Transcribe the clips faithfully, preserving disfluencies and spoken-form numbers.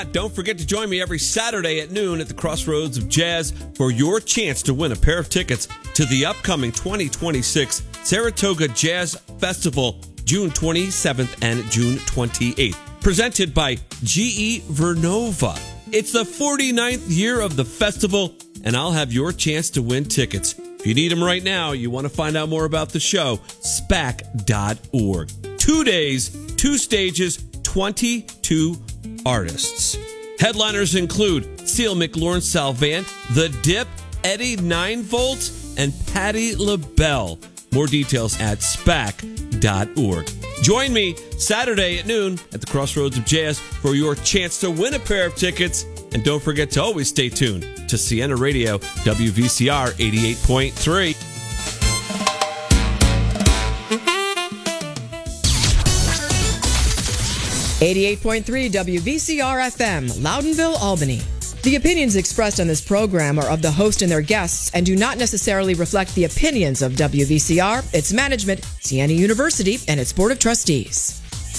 Don't forget to join me every Saturday at noon at the Crossroads of Jazz for your chance to win a pair of tickets to the upcoming twenty twenty-six Saratoga Jazz Festival, June twenty-seventh and June twenty-eighth. Presented by G E Vernova. It's the forty-ninth year of the festival, and I'll have your chance to win tickets. If you need them right now, you want to find out more about the show, spac dot org. Two days, two stages, twenty-two artists. Headliners include Seal McLaurin Salvant, The Dip, Eddie nine volt, and Patti LaBelle. More details at spac dot org. Join me Saturday at noon at the Crossroads of Jazz for your chance to win a pair of tickets. And don't forget to always stay tuned to Siena Radio, W V C R eighty-eight point three. eighty-eight point three W V C R F M, Loudonville, Albany. The opinions expressed on this program are of the host and their guests and do not necessarily reflect the opinions of W V C R, its management, Siena University, and its Board of Trustees.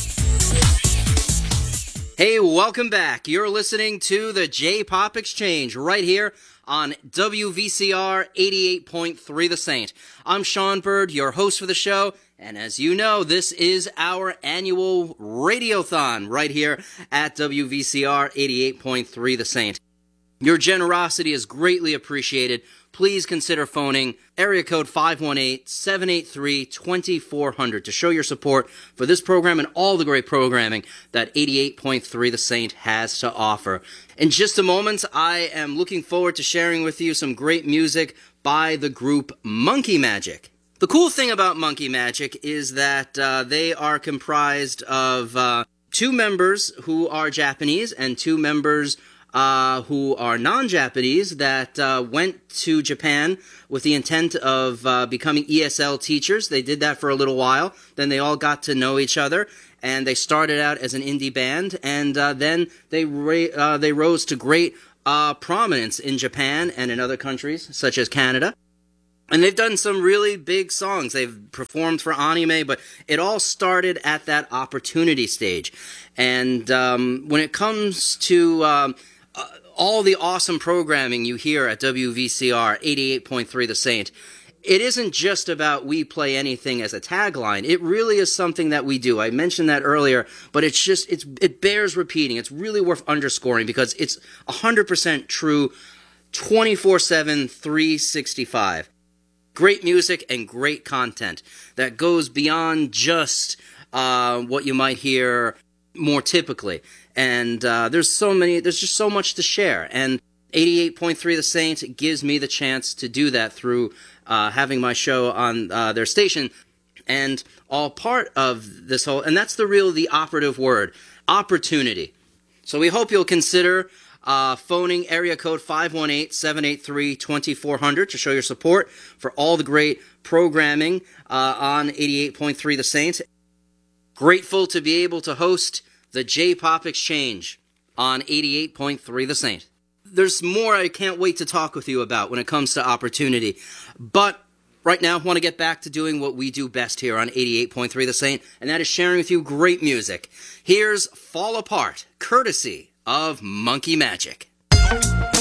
Hey, welcome back. You're listening to the J-Pop Exchange right here on W V C R eighty-eight point three The Saint. I'm Sean Bird, your host for the show, and as you know, this is our annual Radiothon right here at W V C R eighty-eight point three The Saint. Your generosity is greatly appreciated. Please consider phoning area code five one eight, seven eight three, two four zero zero to show your support for this program and all the great programming that eighty-eight point three The Saint has to offer. In just a moment, I am looking forward to sharing with you some great music by the group Monkey Magic. The cool thing about Monkey Magic is that uh, they are comprised of uh, two members who are Japanese and two members Uh, who are non-Japanese that uh, went to Japan with the intent of uh, becoming E S L teachers. They did that for a little while. Then they all got to know each other, and they started out as an indie band, and uh, then they ra- uh, they rose to great uh, prominence in Japan and in other countries, such as Canada. And they've done some really big songs. They've performed for anime, but it all started at that opportunity stage. And um, when it comes to Um, Uh, all the awesome programming you hear at W V C R eighty-eight point three The Saint, it isn't just about we play anything as a tagline. It really is something that we do. I mentioned that earlier, but it's just, it's it bears repeating. It's really worth underscoring because it's one hundred percent true twenty-four seven, three sixty-five. Great music and great content that goes beyond just uh, what you might hear more typically. And uh, there's so many, there's just so much to share. And eighty-eight point three The Saint gives me the chance to do that through uh, having my show on uh, their station. And all part of this whole, and that's the real, the operative word, opportunity. So we hope you'll consider uh, phoning area code five one eight, seven eight three, two four zero zero to show your support for all the great programming uh, on eighty-eight point three The Saint. Grateful to be able to host the J-Pop Exchange on eighty-eight point three The Saint. There's more I can't wait to talk with you about when it comes to opportunity. But right now, I want to get back to doing what we do best here on eighty-eight point three The Saint, and that is sharing with you great music. Here's Fall Apart, courtesy of Monkey Magic.